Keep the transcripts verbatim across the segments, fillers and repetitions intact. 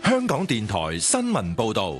香港電台新聞報道。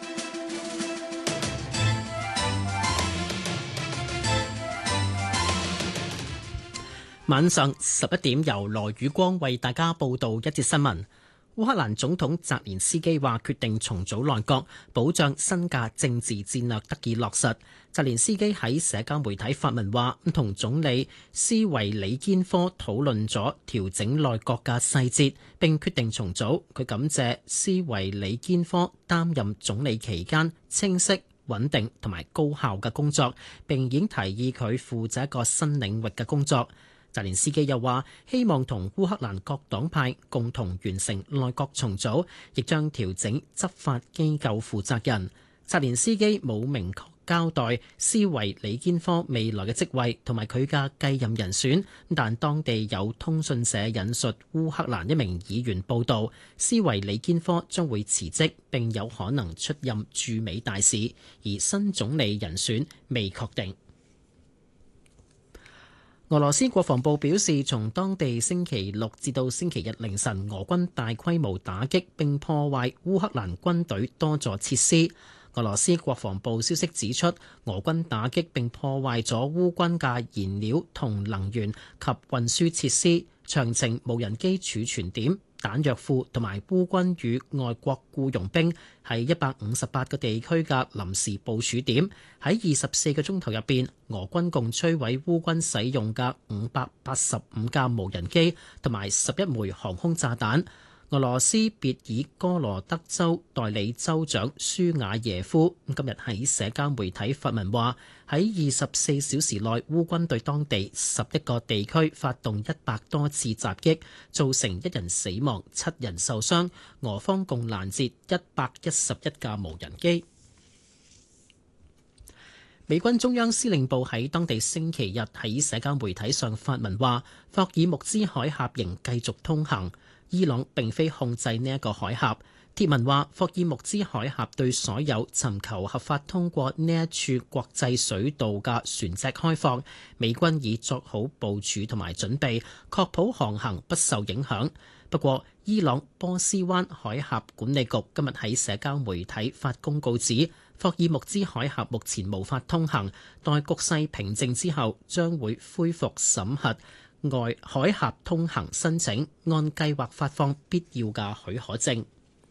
晚上十一點，由羅宇光為大家報道一節新聞。烏克蘭總統澤連斯基話決定重組內閣，保障新嘅政治戰略得以落實。澤連斯基喺社交媒體發文話，同總理斯維里堅科討論咗調整內閣嘅細節，並決定重組。佢感謝斯維里堅科擔任總理期間清晰、穩定同埋高效嘅工作，並已經提議佢負責一個新領域嘅工作。澤連斯基又話希望同烏克蘭各黨派共同完成內閣重組，亦將調整執法機構負責人。澤連斯基冇明確交代斯維里堅科未來嘅職位同埋佢嘅繼任人選，但當地有通訊社引述烏克蘭一名議員報道，斯維里堅科將會辭職，並有可能出任駐美大使，而新總理人選未確定。俄羅斯國防部表示，從當地星期六至到星期日凌晨，俄軍大規模打擊並破壞烏克蘭軍隊多座設施。俄羅斯國防部消息指出，俄軍打擊並破壞咗烏軍嘅燃料同能源及運輸設施、長程無人機儲存點、彈藥庫同埋烏軍與外國僱傭兵喺一百五十八個地區嘅臨時部署點。喺二十四個鐘頭入邊，俄軍共摧毀烏軍使用嘅五百八十五架無人機同埋十一枚航空炸彈。俄羅斯別爾哥羅德州代理州長舒瓦耶夫今日喺社交媒體發文話，喺二十四小時內，烏軍對當地十一個地區發動一百多次襲擊，造成一人死亡、七人受傷。俄方共攔截一百一十一架無人機。美軍中央司令部喺當地星期日喺社交媒體上發文話，霍爾木茲海峽仍繼續通行。伊朗並非控制呢一個海峽。貼文話，霍爾木茲海峽對所有尋求合法通過呢一處國際水道嘅船隻開放，美軍已作好部署同埋準備，確保航行不受影響。不過，伊朗波斯灣海峽管理局今日喺社交媒體發公告指，霍爾木茲海峽目前無法通行，待局勢平靜之後，將會恢復審核外海峽通行申請，按計劃發放必要嘅許可證。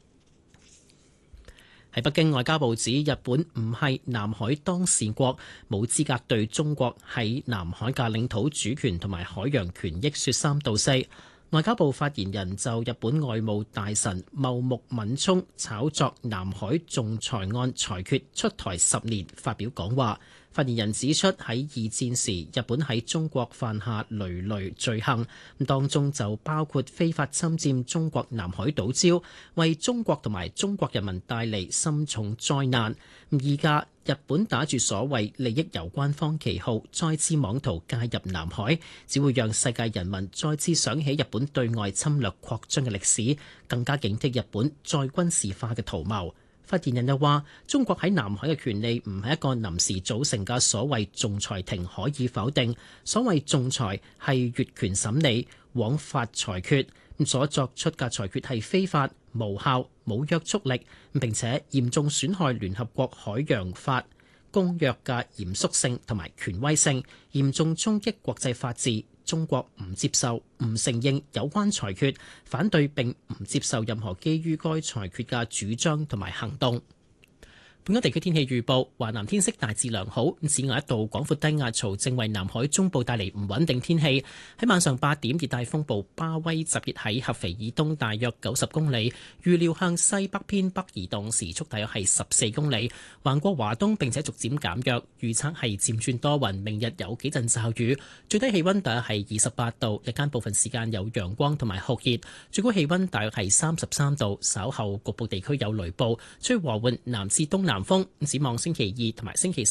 喺北京，外交部指日本唔係南海當事國，冇資格對中國喺南海嘅領土主權同埋海洋權益說三道四。外交部發言人就日本外務大臣茂木敏充炒作南海仲裁案裁決出台十年發表講話。發言人指出，喺二戰時，日本喺中國犯下累累罪行，當中就包括非法侵佔中國南海島礁，為中國同埋中國人民帶嚟深重災難。而家日本打住所謂利益攸關方旗號，再次妄圖介入南海，只會讓世界人民再次想起日本對外侵略擴張嘅歷史，更加警惕日本再軍事化嘅圖謀。發言人又話，中國喺南海嘅權利唔係一個臨時組成嘅所謂仲裁庭可以否定。所謂仲裁係越權審理、枉法裁決，所作出嘅裁決係非法、無效、冇約束力，並且嚴重損害聯合國海洋法公約嘅嚴肅性同埋權威性，嚴重衝擊國際法治。中國唔接受、唔承認有關裁決，反對並唔接受任何基於該裁決嘅主張同埋行動。本港地區天氣預報，華南天色大致良好，此外一道廣闊低壓槽正為南海中部帶嚟唔穩定天氣。喺晚上八點，熱帶風暴巴威集結喺合肥以東大約九十公里，預料向西北偏北移動，時速大約係十四公里，橫過華東並且逐漸減弱。預測係漸轉多雲，明日有幾陣驟雨，最低氣溫大約係二十八度，日間部分時間有陽光同埋酷熱，最高氣溫大約係三十三度。稍後局部地區有雷暴，吹和緩南至東南南風。展望星期二同埋星期三